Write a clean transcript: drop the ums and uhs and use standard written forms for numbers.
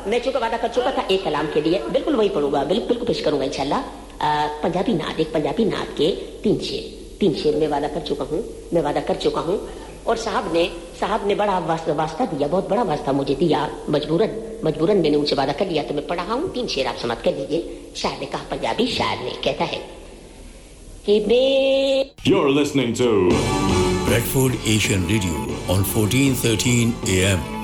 मैं चूंकि वादा कर चुका था एक कलाम के लिए बिल्कुल वही पढ़ूंगा, बिल्कुल पेश करूंगा इंशाल्लाह। पंजाबी नाद, एक पंजाबी नाद के 3 शेर मैं वादा कर चुका हूं। और साहब ने बड़ा वास्ता दिया, बहुत बड़ा वास्ता मुझे दिया, मजबूरन मैंने उनसे वादा कर लिया, तो मैं पढ़ा हूं 3 शेर, आप समाप्त कर लीजिए। शायर ने कहा, पंजाबी शायर ने कहता है कि You're listening to Bradford Asian Radio on 1413 AM.